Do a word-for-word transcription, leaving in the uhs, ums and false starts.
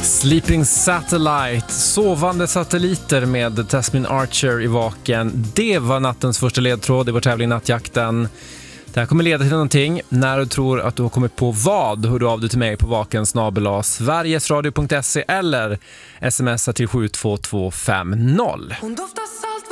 Sleeping Satellite, sovande satelliter med Tasmin Archer i vaken. Det var nattens första ledtråd i vår tävling Nattjakten. Det här kommer leda till någonting. När du tror att du har kommit på vad, hör du av dig till mig på vaken snabel-a sverigesradio punkt se eller smsa till sju två två fem noll. Hon doftar